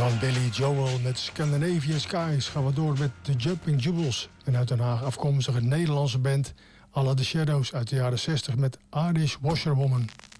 Van Billy Joel met Scandinavian Skies gaan we door met The Jumping Jewels. En uit Den Haag afkomstig een Nederlandse band à la The Shadows uit de jaren 60 met Irish Washerwoman.